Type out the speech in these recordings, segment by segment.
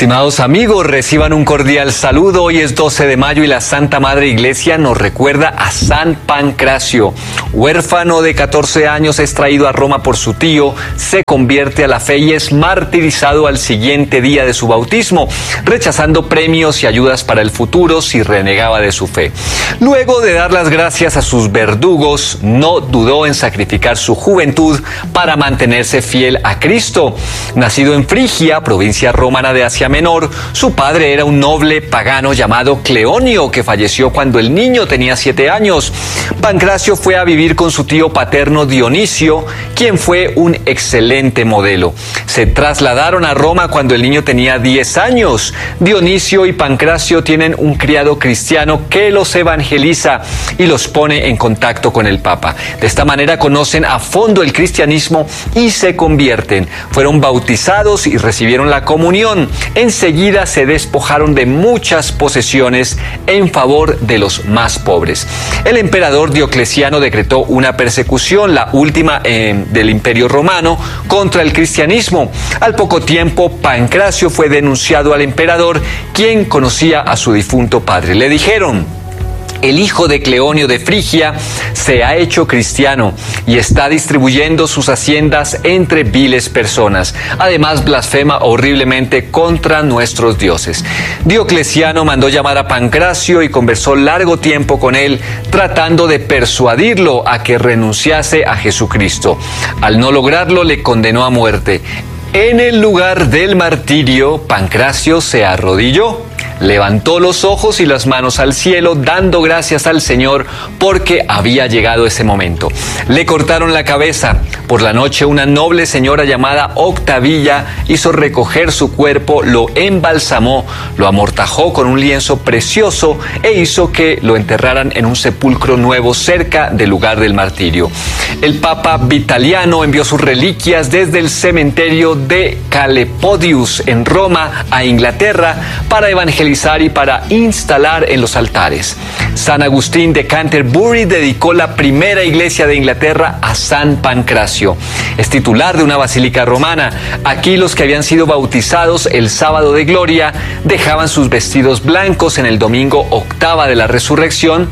Estimados amigos, reciban un cordial saludo. Hoy es 12 de mayo y la Santa Madre Iglesia nos recuerda a San Pancracio. Huérfano de 14 años, es traído a Roma por su tío, se convierte a la fe y es martirizado al siguiente día de su bautismo, rechazando premios y ayudas para el futuro si renegaba de su fe. Luego de dar las gracias a sus verdugos, no dudó en sacrificar su juventud para mantenerse fiel a Cristo. Nacido en Frigia, provincia romana de Asia Menor, su padre era un noble pagano llamado Cleonio, que falleció cuando el niño tenía 7 años. Pancracio fue a vivir con su tío paterno Dionisio, quien fue un excelente modelo. Se trasladaron a Roma cuando el niño tenía 10 años. Dionisio y Pancracio tienen un criado cristiano que los evangeliza y los pone en contacto con el Papa. De esta manera conocen a fondo el cristianismo y se convierten. Fueron bautizados y recibieron la comunión. Enseguida se despojaron de muchas posesiones en favor de los más pobres. El emperador Diocleciano decretó una persecución, la última del Imperio Romano, contra el cristianismo. Al poco tiempo, Pancracio fue denunciado al emperador, quien conocía a su difunto padre. Le dijeron: el hijo de Cleonio de Frigia se ha hecho cristiano y está distribuyendo sus haciendas entre viles personas. Además, blasfema horriblemente contra nuestros dioses. Diocleciano mandó llamar a Pancracio y conversó largo tiempo con él, tratando de persuadirlo a que renunciase a Jesucristo. Al no lograrlo, le condenó a muerte. En el lugar del martirio, Pancracio se arrodilló, levantó los ojos y las manos al cielo, dando gracias al Señor porque había llegado ese momento. Le cortaron la cabeza. Por la noche, una noble señora llamada Octavilla hizo recoger su cuerpo, lo embalsamó, lo amortajó con un lienzo precioso e hizo que lo enterraran en un sepulcro nuevo cerca del lugar del martirio. El Papa Vitaliano envió sus reliquias desde el cementerio de Calepodius en Roma a Inglaterra para evangelizar y para instalar en los altares. San Agustín de Canterbury dedicó la primera iglesia de Inglaterra a San Pancracio. Es titular de una basílica romana. Aquí los que habían sido bautizados el sábado de gloria dejaban sus vestidos blancos en el domingo octava de la resurrección.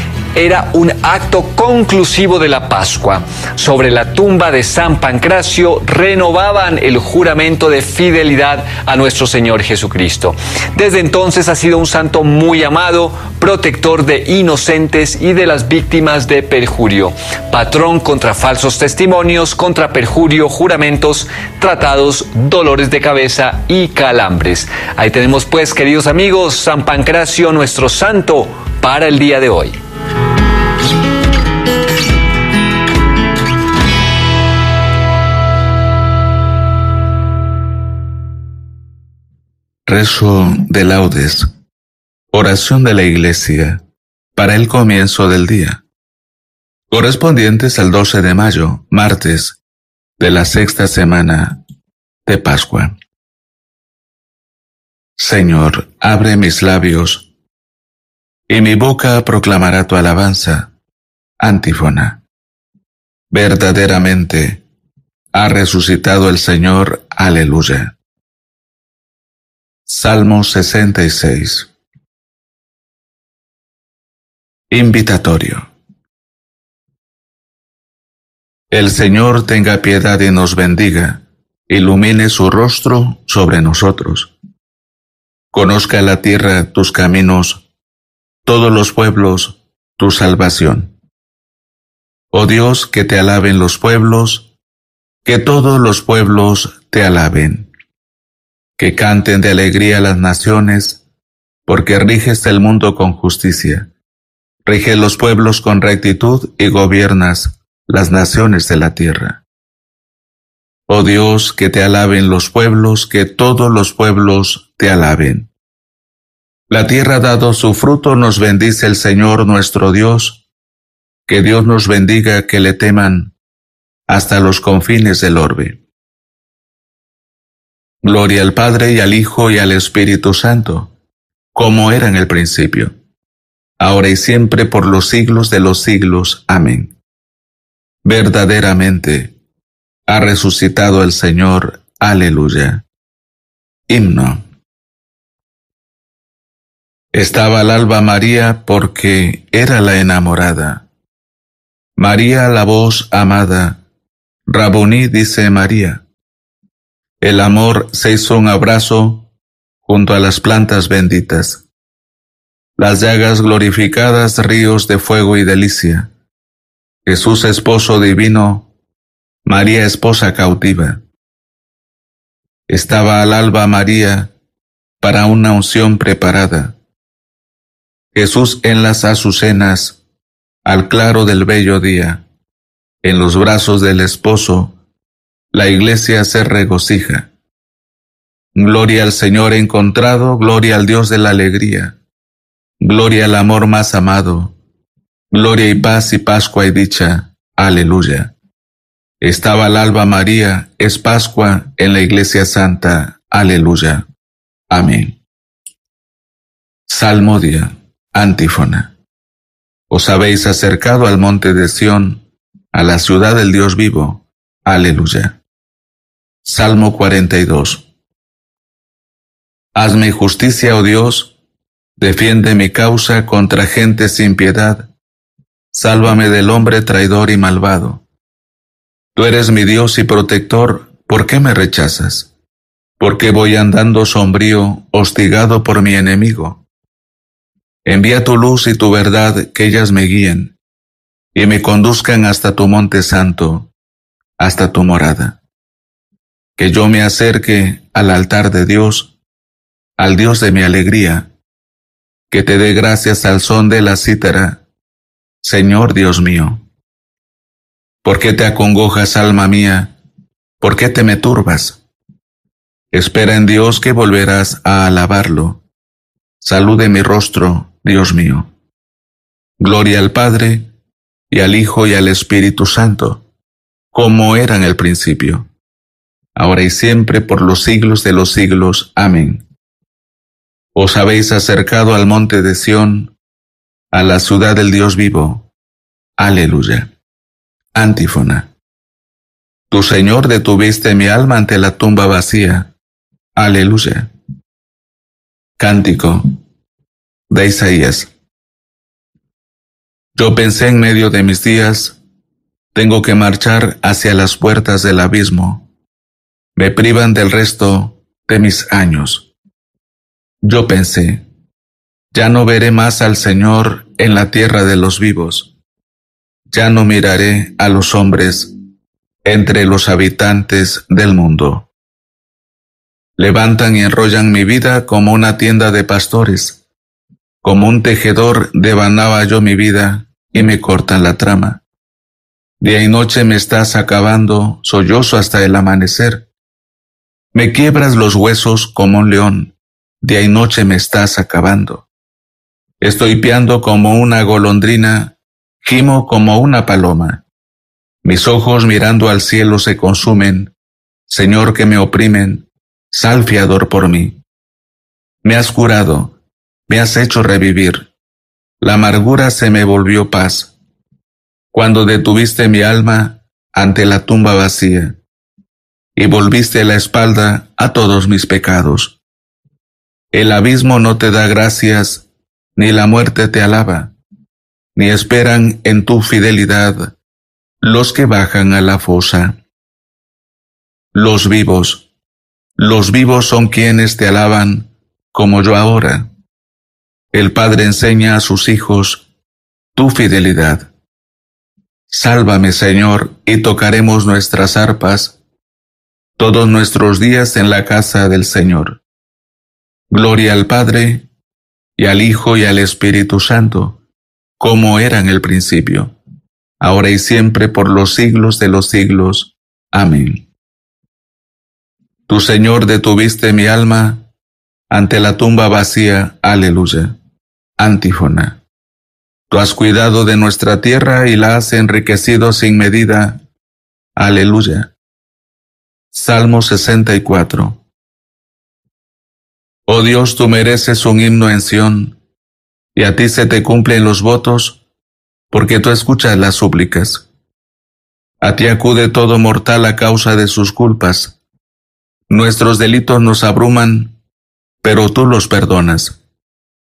Era un acto conclusivo de la Pascua. Sobre la tumba de San Pancracio renovaban el juramento de fidelidad a nuestro Señor Jesucristo. Desde entonces ha sido un santo muy amado, protector de inocentes y de las víctimas de perjurio, patrón contra falsos testimonios, contra perjurio, juramentos, tratados, dolores de cabeza y calambres. Ahí tenemos pues, queridos amigos, San Pancracio, nuestro santo, para el día de hoy. Rezo de laudes, oración de la Iglesia para el comienzo del día, correspondientes al 12 de mayo, martes de la sexta semana de Pascua. Señor, abre mis labios, y mi boca proclamará tu alabanza. Antífona. Verdaderamente ha resucitado el Señor. Aleluya. Salmo 66. Invitatorio. El Señor tenga piedad y nos bendiga, ilumine su rostro sobre nosotros. Conozca la tierra tus caminos, todos los pueblos tu salvación. Oh Dios, que te alaben los pueblos, que todos los pueblos te alaben. Que canten de alegría las naciones, porque riges el mundo con justicia. Riges los pueblos con rectitud y gobiernas las naciones de la tierra. Oh Dios, que te alaben los pueblos, que todos los pueblos te alaben. La tierra ha dado su fruto, nos bendice el Señor nuestro Dios. Que Dios nos bendiga, que le teman hasta los confines del orbe. Gloria al Padre y al Hijo y al Espíritu Santo, como era en el principio, ahora y siempre por los siglos de los siglos. Amén. Verdaderamente ha resucitado el Señor. Aleluya. Himno. Estaba al alba María porque era la enamorada. María la voz amada, Rabuní dice María. El amor se hizo un abrazo junto a las plantas benditas. Las llagas glorificadas, ríos de fuego y delicia. Jesús esposo divino, María esposa cautiva. Estaba al alba María para una unción preparada. Jesús en las azucenas, al claro del bello día, en los brazos del esposo, la iglesia se regocija. Gloria al Señor encontrado, gloria al Dios de la alegría, gloria al amor más amado, gloria y paz y Pascua y dicha. Aleluya. Estaba al alba María, es Pascua en la iglesia santa. Aleluya. Amén. Salmodia, antífona. Os habéis acercado al monte de Sión, a la ciudad del Dios vivo. Aleluya. Salmo 42. Hazme justicia, oh Dios, defiende mi causa contra gente sin piedad. Sálvame del hombre traidor y malvado. Tú eres mi Dios y protector, ¿por qué me rechazas? ¿Por qué voy andando sombrío, hostigado por mi enemigo? Envía tu luz y tu verdad, que ellas me guíen, y me conduzcan hasta tu monte santo, hasta tu morada. Que yo me acerque al altar de Dios, al Dios de mi alegría, que te dé gracias al son de la cítara, Señor Dios mío. ¿Por qué te acongojas, alma mía? ¿Por qué te me turbas? Espera en Dios que volverás a alabarlo. Salude mi rostro, Dios mío. Gloria al Padre, y al Hijo y al Espíritu Santo, como era en el principio, ahora y siempre, por los siglos de los siglos. Amén. Os habéis acercado al monte de Sión, a la ciudad del Dios vivo. Aleluya. Antífona. Tu Señor detuviste mi alma ante la tumba vacía. Aleluya. Cántico de Isaías. Yo pensé en medio de mis días, tengo que marchar hacia las puertas del abismo. Me privan del resto de mis años. Yo pensé, ya no veré más al Señor en la tierra de los vivos. Ya no miraré a los hombres entre los habitantes del mundo. Levantan y enrollan mi vida como una tienda de pastores. Como un tejedor devanaba yo mi vida y me cortan la trama. Día y noche me estás acabando, sollozo hasta el amanecer. Me quiebras los huesos como un león, día y noche me estás acabando. Estoy piando como una golondrina, gimo como una paloma. Mis ojos mirando al cielo se consumen. Señor, que me oprimen, sal fiador por mí. Me has curado, me has hecho revivir. La amargura se me volvió paz. Cuando detuviste mi alma ante la tumba vacía, y volviste la espalda a todos mis pecados. El abismo no te da gracias, ni la muerte te alaba, ni esperan en tu fidelidad los que bajan a la fosa. Los vivos son quienes te alaban, como yo ahora. El Padre enseña a sus hijos tu fidelidad. Sálvame, Señor, y tocaremos nuestras arpas todos nuestros días en la casa del Señor. Gloria al Padre, y al Hijo y al Espíritu Santo, como era en el principio, ahora y siempre, por los siglos de los siglos. Amén. Tu Señor detuviste mi alma ante la tumba vacía. Aleluya. Antífona. Tú has cuidado de nuestra tierra y la has enriquecido sin medida. Aleluya. Salmo 64. Oh Dios, tú mereces un himno en Sión, y a ti se te cumplen los votos, porque tú escuchas las súplicas. A ti acude todo mortal a causa de sus culpas. Nuestros delitos nos abruman, pero tú los perdonas.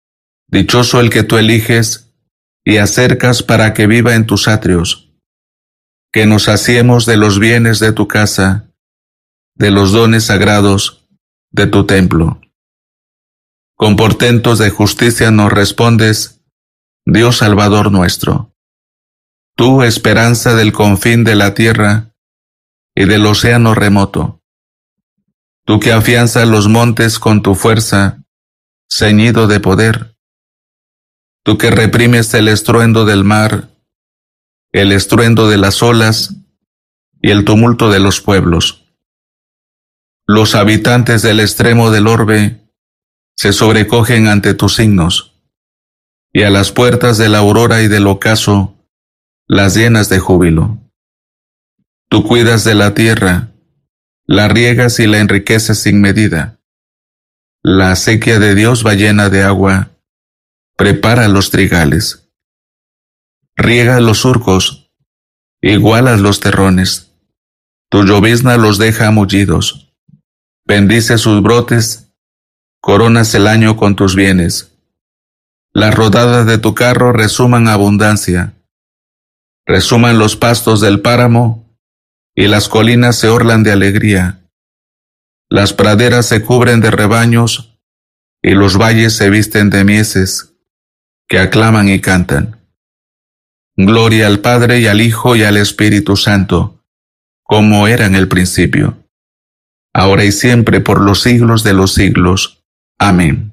Dichoso el que tú eliges y acercas para que viva en tus atrios, que nos saciemos de los bienes de tu casa, de los dones sagrados de tu templo. Con portentos de justicia nos respondes, Dios Salvador nuestro. Tú, esperanza del confín de la tierra y del océano remoto. Tú que afianzas los montes con tu fuerza, ceñido de poder. Tú que reprimes el estruendo del mar, el estruendo de las olas y el tumulto de los pueblos. Los habitantes del extremo del orbe se sobrecogen ante tus signos, y a las puertas de la aurora y del ocaso las llenas de júbilo. Tú cuidas de la tierra, la riegas y la enriqueces sin medida. La acequia de Dios va llena de agua, prepara los trigales. Riega los surcos, igualas los terrones. Tu llovizna los deja mullidos. Bendice sus brotes, coronas el año con tus bienes. Las rodadas de tu carro resuman abundancia. Resuman los pastos del páramo, y las colinas se orlan de alegría. Las praderas se cubren de rebaños, y los valles se visten de mieses, que aclaman y cantan. Gloria al Padre y al Hijo y al Espíritu Santo, como era en el principio, ahora y siempre por los siglos de los siglos. Amén.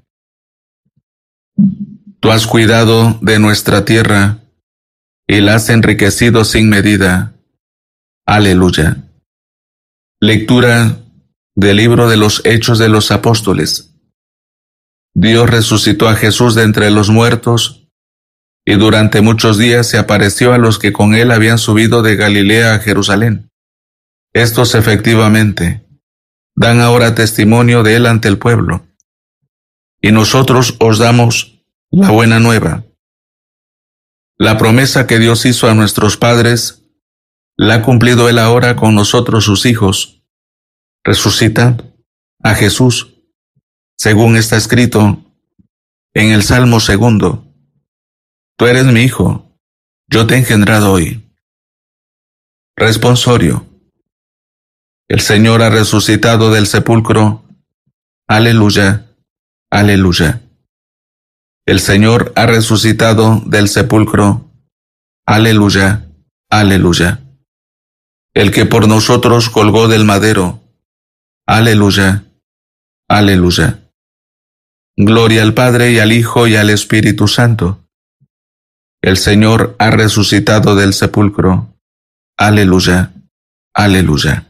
Tú has cuidado de nuestra tierra y la has enriquecido sin medida. Aleluya. Lectura del libro de los Hechos de los Apóstoles. Dios resucitó a Jesús de entre los muertos y durante muchos días se apareció a los que con él habían subido de Galilea a Jerusalén. Estos efectivamente dan ahora testimonio de él ante el pueblo. Y nosotros os damos la buena nueva. La promesa que Dios hizo a nuestros padres la ha cumplido él ahora con nosotros sus hijos. Resucita a Jesús, según está escrito en el Salmo 2. Tú eres mi hijo, yo te he engendrado hoy. Responsorio. El Señor ha resucitado del sepulcro. Aleluya, aleluya. El Señor ha resucitado del sepulcro. Aleluya, aleluya. El que por nosotros colgó del madero. Aleluya, aleluya. Gloria al Padre y al Hijo y al Espíritu Santo. El Señor ha resucitado del sepulcro. Aleluya, aleluya.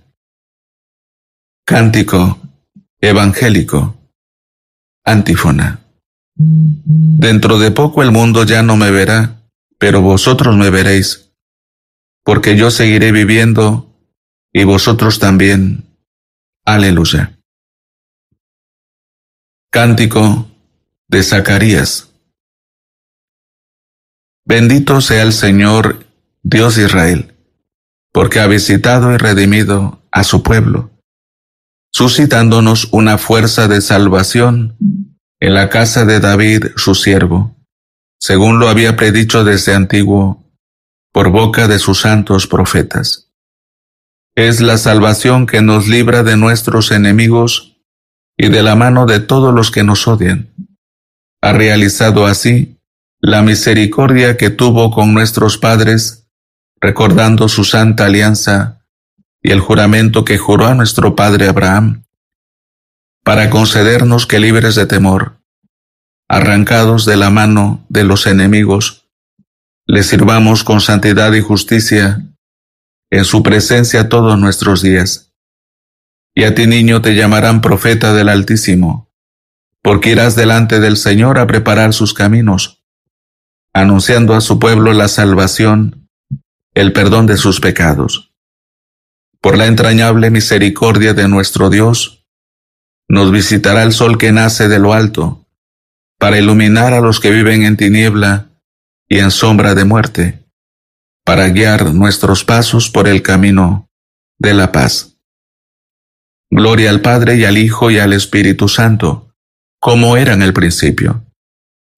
Cántico evangélico. Antífona. Dentro de poco el mundo ya no me verá, pero vosotros me veréis, porque yo seguiré viviendo y vosotros también. Aleluya. Cántico de Zacarías. Bendito sea el Señor, Dios de Israel, porque ha visitado y redimido a su pueblo, suscitándonos una fuerza de salvación en la casa de David, su siervo, según lo había predicho desde antiguo, por boca de sus santos profetas. Es la salvación que nos libra de nuestros enemigos y de la mano de todos los que nos odian. Ha realizado así la misericordia que tuvo con nuestros padres, recordando su santa alianza y el juramento que juró a nuestro padre Abraham, para concedernos que libres de temor, arrancados de la mano de los enemigos, le sirvamos con santidad y justicia en su presencia todos nuestros días. Y a ti, niño, te llamarán profeta del Altísimo, porque irás delante del Señor a preparar sus caminos, anunciando a su pueblo la salvación, el perdón de sus pecados. Por la entrañable misericordia de nuestro Dios, nos visitará el sol que nace de lo alto, para iluminar a los que viven en tiniebla y en sombra de muerte, para guiar nuestros pasos por el camino de la paz. Gloria al Padre y al Hijo y al Espíritu Santo, como era en el principio,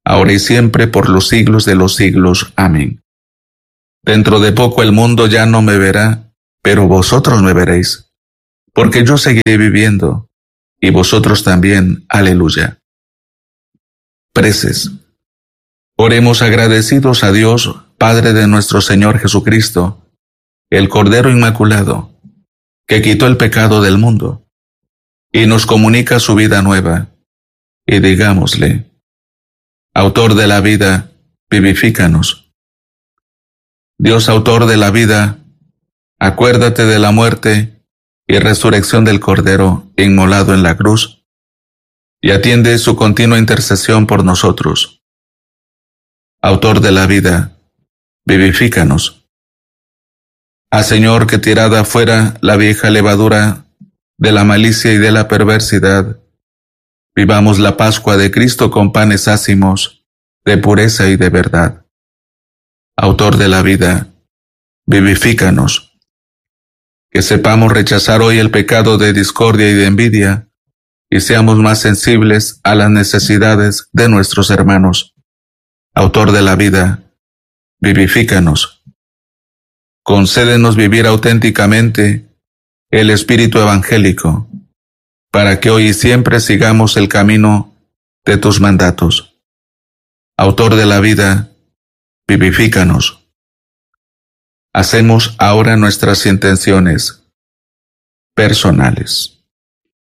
ahora y siempre, por los siglos de los siglos. Amén. Dentro de poco el mundo ya no me verá, pero vosotros me veréis, porque yo seguiré viviendo, y vosotros también. Aleluya. Preces. Oremos agradecidos a Dios, Padre de nuestro Señor Jesucristo, el Cordero Inmaculado, que quitó el pecado del mundo, y nos comunica su vida nueva, y digámosle: Autor de la vida, vivifícanos. Dios autor de la vida, acuérdate de la muerte y resurrección del Cordero inmolado en la cruz, y atiende su continua intercesión por nosotros. Autor de la vida, vivifícanos. Señor, que tirada fuera la vieja levadura de la malicia y de la perversidad, vivamos la Pascua de Cristo con panes ácimos, de pureza y de verdad. Autor de la vida, vivifícanos. Que sepamos rechazar hoy el pecado de discordia y de envidia, y seamos más sensibles a las necesidades de nuestros hermanos. Autor de la vida, vivifícanos. Concédenos vivir auténticamente el espíritu evangélico, para que hoy y siempre sigamos el camino de tus mandatos. Autor de la vida, vivifícanos. Hacemos ahora nuestras intenciones personales.